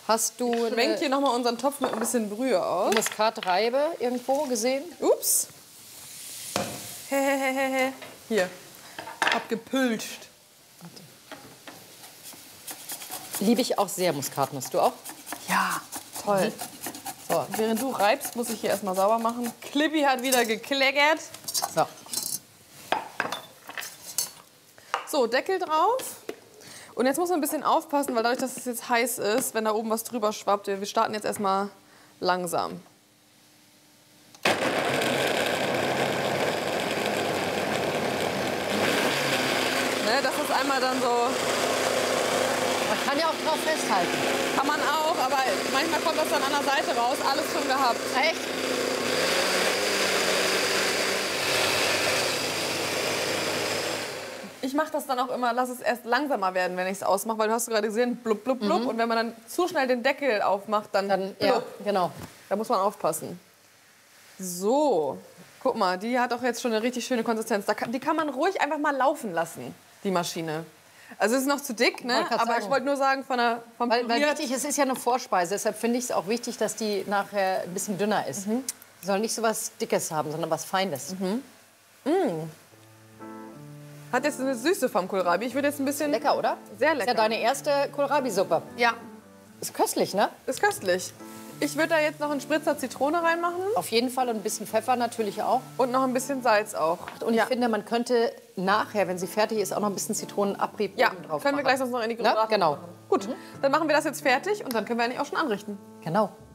Hast du Schwenk hier nochmal unseren Topf mit ein bisschen Brühe aus. Muskatreibe irgendwo gesehen? Ups. Hier. Abgepülscht. Liebe ich auch sehr Muskatnuss. Du auch? Ja, toll. So, während du reibst, muss ich hier erstmal sauber machen. Clippy hat wieder gekleckert. So. So, Deckel drauf. Und jetzt muss man ein bisschen aufpassen, weil dadurch, dass es jetzt heiß ist, wenn da oben was drüber schwappt, wir starten jetzt erstmal langsam. Ne, das ist einmal dann so. Man kann ja auch drauf festhalten. Kann man auch, aber manchmal kommt das dann an der Seite raus. Alles schon gehabt. Echt? Ich mache das dann auch immer, lass es erst langsamer werden, wenn ich es ausmache, weil du hast gerade gesehen, blub, blub, blub. Und wenn man dann zu schnell den Deckel aufmacht, dann ja, genau. Da muss man aufpassen. So, guck mal, die hat auch jetzt schon eine richtig schöne Konsistenz. Die kann man ruhig einfach mal laufen lassen, die Maschine. Also es ist noch zu dick, ne? Aber ich wollte nur sagen, vom weil wichtig, es ist ja eine Vorspeise, deshalb finde ich es auch wichtig, dass die nachher ein bisschen dünner ist. Die soll nicht so was Dickes haben, sondern was Feines. Hat jetzt eine Süße vom Kohlrabi. Ich würde jetzt ein bisschen... Lecker, oder? Sehr Ist ja lecker. deine erste Kohlrabi-Suppe. Ja, Ist köstlich, ne? ist köstlich. Ich würde da jetzt noch einen Spritzer Zitrone reinmachen Auf jeden Fall und ein bisschen Pfeffer natürlich auch. und noch ein bisschen Salz auch. Und ich finde, man könnte nachher, wenn sie fertig ist, auch noch ein bisschen Zitronenabrieb Ja, oben drauf können wir machen. gleich sonst noch in die Ne? Grillrate Genau. machen. Gut, dann machen wir das jetzt fertig und dann können wir eigentlich auch schon anrichten. Genau.